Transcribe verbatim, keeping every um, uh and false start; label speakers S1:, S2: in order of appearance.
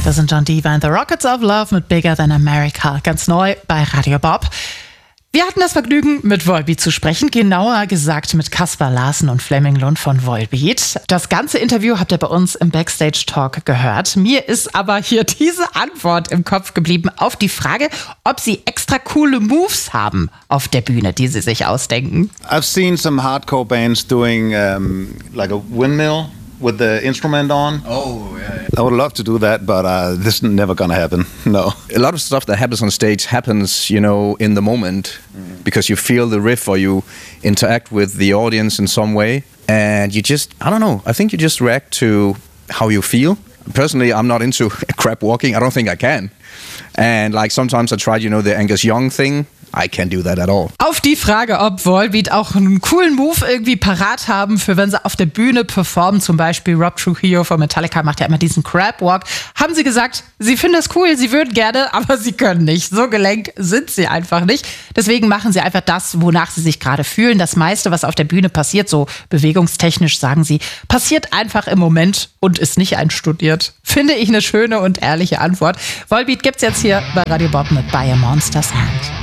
S1: Das sind John Diva and the Rockets of Love mit Bigger Than America. Ganz neu bei Radio Bob. Wir hatten das Vergnügen, mit Volbeat zu sprechen, genauer gesagt mit Kaspar Larsen und Flemming Lund von Volbeat. Das ganze Interview habt ihr bei uns im Backstage-Talk gehört. Mir ist aber hier diese Antwort im Kopf geblieben auf die Frage, ob sie extra coole Moves haben auf der Bühne, die sie sich ausdenken.
S2: I've seen some hardcore bands doing um, like a windmill with the instrument on.
S3: Oh, yeah, yeah.
S2: I would love to do that, but uh, this is never gonna happen. No.
S3: A lot of stuff that happens on stage happens, you know, in the moment mm. because you feel the riff or you interact with the audience in some way. And you just, I don't know, I think you just react to how you feel. Personally, I'm not into crap walking. I don't think I can. And like sometimes I tried, you know, the Angus Young thing. I can't do that at all.
S1: Auf die Frage, ob Volbeat auch einen coolen Move irgendwie parat haben, für wenn sie auf der Bühne performen, zum Beispiel Rob Trujillo von Metallica macht ja immer diesen Crab Walk, haben sie gesagt, sie finden das cool, sie würden gerne, aber sie können nicht. So gelenkt sind sie einfach nicht. Deswegen machen sie einfach das, wonach sie sich gerade fühlen. Das meiste, was auf der Bühne passiert, so bewegungstechnisch, sagen sie, passiert einfach im Moment und ist nicht einstudiert. Finde ich eine schöne und ehrliche Antwort. Volbeat gibt's jetzt hier bei Radio Bob mit By a Monster's Hand.